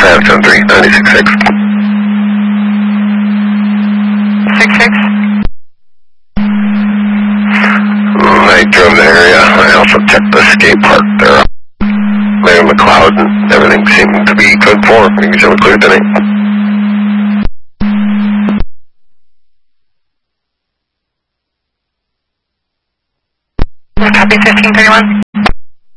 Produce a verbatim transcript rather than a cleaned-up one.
five seven three, nine six six. six six? I drove the area. I also checked the skate park there. Mayor McLeod and everything seemed to be good for. You can show it clear tonight. Copy fifteen thirty-one.